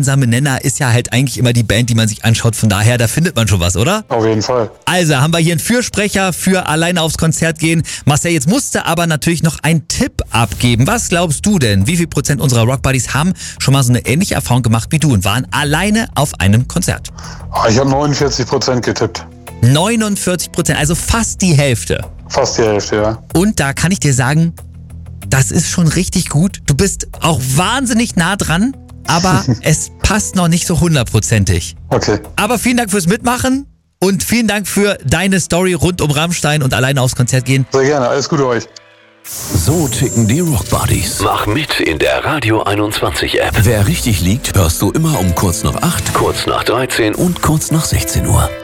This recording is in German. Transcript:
gemeinsame Nenner ist ja halt eigentlich immer die Band, die man sich anschaut. Von daher, da findet man schon was, oder? Auf jeden Fall. Also haben wir hier einen Fürsprecher für alleine aufs Konzert gehen. Marcel, jetzt musste aber natürlich noch einen Tipp abgeben. Was glaubst du denn? Wie viel Prozent unserer Rockbuddies haben schon mal so eine ähnliche Erfahrung gemacht wie du und waren alleine auf einem Konzert? Ich habe 49% getippt. 49%, also fast die Hälfte. Fast die Hälfte, ja. Und da kann ich dir sagen, das ist schon richtig gut. Du bist auch wahnsinnig nah dran, aber es passt noch nicht so 100%ig. Okay. Aber vielen Dank fürs Mitmachen und vielen Dank für deine Story rund um Rammstein und alleine aufs Konzert gehen. Sehr gerne, alles Gute euch. So ticken die Rockbuddies. Mach mit in der Radio 21 App. Wer richtig liegt, hörst du immer um kurz nach 8, Kurz nach 13 und kurz nach 16 Uhr.